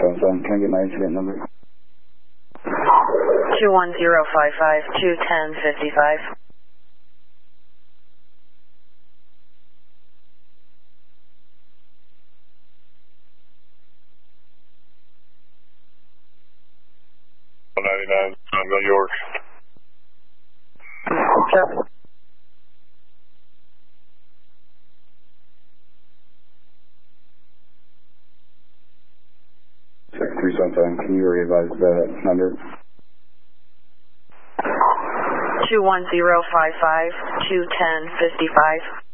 617, can I get my incident number? 21055 21055. New York. Sure. 6317, can you revise the number? 21055 21055.